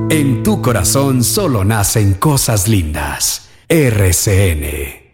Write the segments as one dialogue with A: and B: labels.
A: En tu corazón solo nacen cosas lindas. RCN.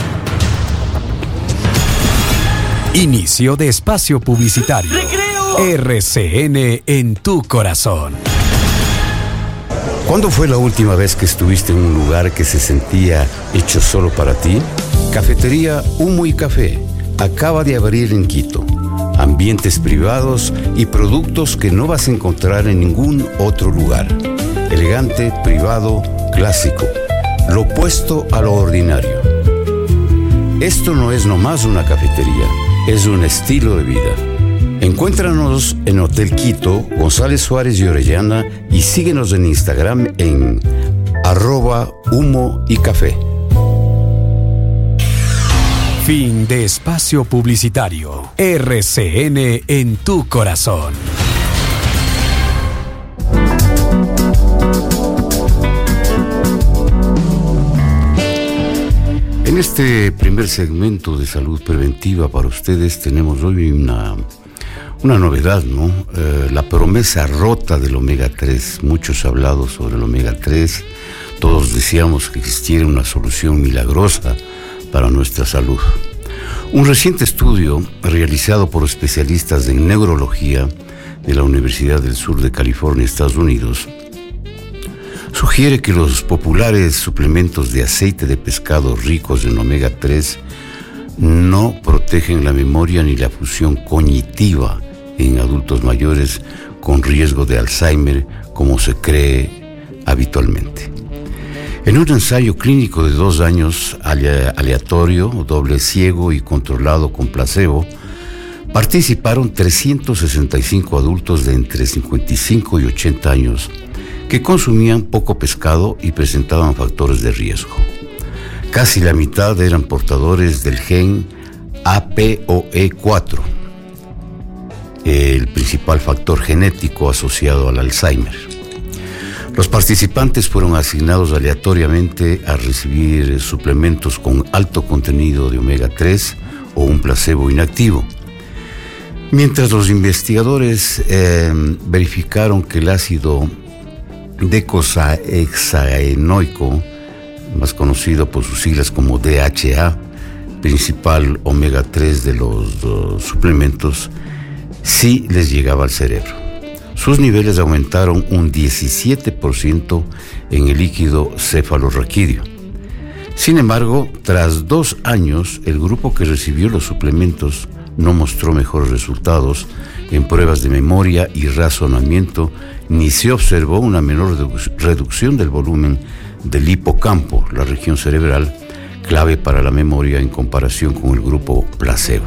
A: Inicio de espacio publicitario. ¡Recreo! RCN en tu corazón.
B: ¿Cuándo fue la última vez que estuviste en un lugar que se sentía hecho solo para ti? Cafetería Humo y Café acaba de abrir en Quito. Ambientes privados y productos que no vas a encontrar en ningún otro lugar. Elegante, privado, clásico. Lo opuesto a lo ordinario. Esto no es nomás una cafetería, es un estilo de vida. Encuéntranos en Hotel Quito, González Suárez y Orellana y síguenos en Instagram en @Humo y Café.
A: Fin de espacio publicitario. RCN en tu corazón.
B: En este primer segmento de salud preventiva para ustedes tenemos hoy una novedad, ¿no? La promesa rota del omega 3. Muchos han hablado sobre el omega 3. Todos decíamos que existiera una solución milagrosa para nuestra salud. Un reciente estudio realizado por especialistas en neurología de la Universidad del Sur de California, Estados Unidos, sugiere que los populares suplementos de aceite de pescado ricos en omega 3 no protegen la memoria ni la función cognitiva en adultos mayores con riesgo de Alzheimer, como se cree habitualmente. En un ensayo clínico de 2 años, aleatorio, doble ciego y controlado con placebo, participaron 365 adultos de entre 55 y 80 años que consumían poco pescado y presentaban factores de riesgo. Casi la mitad eran portadores del gen APOE4, el principal factor genético asociado al Alzheimer. Los participantes fueron asignados aleatoriamente a recibir suplementos con alto contenido de omega 3 o un placebo inactivo. Mientras los investigadores verificaron que el ácido docosahexaenoico, más conocido por sus siglas como DHA, principal omega 3 de los suplementos, sí les llegaba al cerebro. Sus niveles aumentaron un 17% en el líquido cefalorraquídeo. Sin embargo, tras 2 años, el grupo que recibió los suplementos no mostró mejores resultados en pruebas de memoria y razonamiento, ni se observó una menor reducción del volumen del hipocampo, la región cerebral clave para la memoria en comparación con el grupo placebo.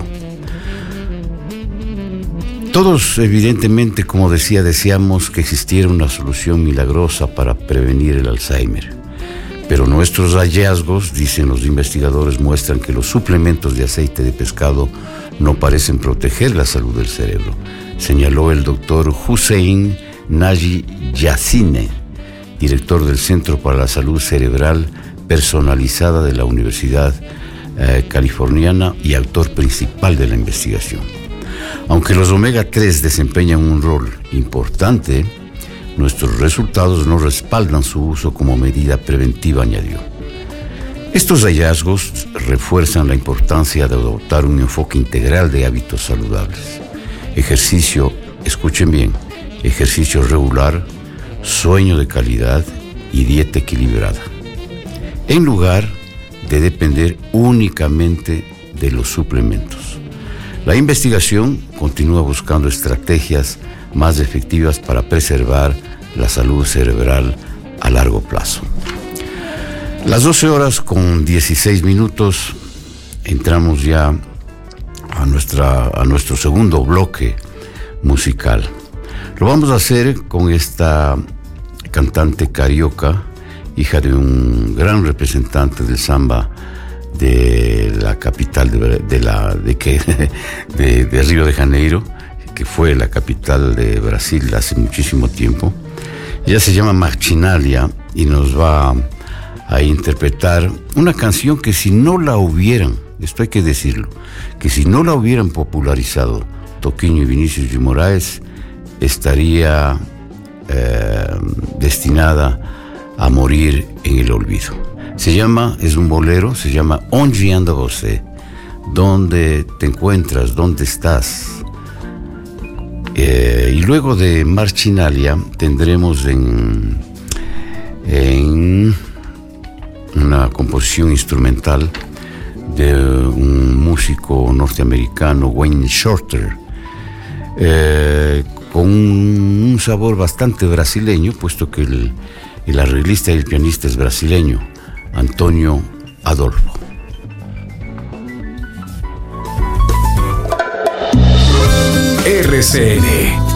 B: Todos, evidentemente, como decía, deseamos que existiera una solución milagrosa para prevenir el Alzheimer. Pero nuestros hallazgos, dicen los investigadores, muestran que los suplementos de aceite de pescado no parecen proteger la salud del cerebro, señaló el doctor Hussein Naji Yassine, director del Centro para la Salud Cerebral Personalizada de la Universidad Californiana y autor principal de la investigación. Aunque los omega 3 desempeñan un rol importante, nuestros resultados no respaldan su uso como medida preventiva, añadió. Estos hallazgos refuerzan la importancia de adoptar un enfoque integral de hábitos saludables. Ejercicio, escuchen bien, ejercicio regular, sueño de calidad y dieta equilibrada, en lugar de depender únicamente de los suplementos. La investigación continúa buscando estrategias más efectivas para preservar la salud cerebral a largo plazo. Las 12:16, entramos ya a nuestro segundo bloque musical. Lo vamos a hacer con esta cantante carioca, hija de un gran representante del samba de la capital de Río de Janeiro, que fue la capital de Brasil hace muchísimo tiempo. Ella se llama Marginalia y nos va a interpretar una canción que si no la hubieran, esto hay que decirlo, que si no la hubieran popularizado Toquinho y Vinicius de Moraes, estaría destinada a morir en el olvido. Es un bolero, se llama Onde anda você, ¿dónde te encuentras? ¿Dónde estás? Y luego de Marginalia tendremos en una composición instrumental de un músico norteamericano, Wayne Shorter, con un sabor bastante brasileño, puesto que el arreglista y el pianista es brasileño, Antonio Adolfo.
A: RCN,